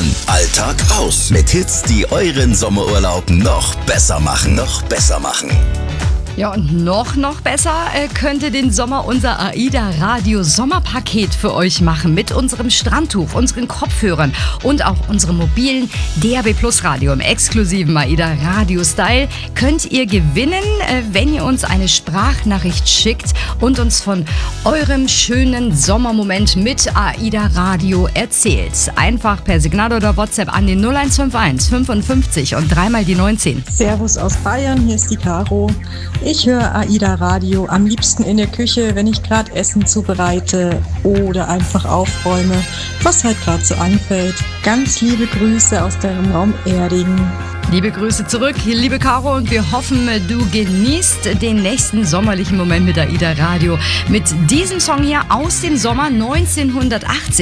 an, Alltag aus. Mit Hits, die euren Sommerurlaub noch besser machen. Ja, und noch besser könnte den Sommer unser AIDA Radio Sommerpaket für euch machen. Mit unserem Strandtuch, unseren Kopfhörern und auch unserem mobilen DAB Plus Radio im exklusiven AIDA Radio Style könnt ihr gewinnen, wenn ihr uns eine Sprachnachricht schickt und uns von eurem schönen Sommermoment mit AIDA Radio erzählt. Einfach per Signal oder WhatsApp an den 0151 55 und dreimal die 19. Servus aus Bayern, hier ist die Caro. Ich höre AIDA Radio am liebsten in der Küche, wenn ich gerade Essen zubereite oder einfach aufräume, was halt gerade so anfällt. Ganz liebe Grüße aus dem Raum Erding. Liebe Grüße zurück, liebe Caro, und wir hoffen, du genießt den nächsten sommerlichen Moment mit AIDA Radio. Mit diesem Song hier aus dem Sommer 1980.